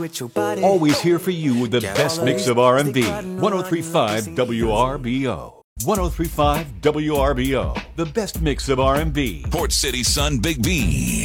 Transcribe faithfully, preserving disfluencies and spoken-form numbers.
Always here for you with the best mix of R and B. one oh three point five W R B O. one oh three point five W R B O. The best mix of R and B. Port City Sun Big B.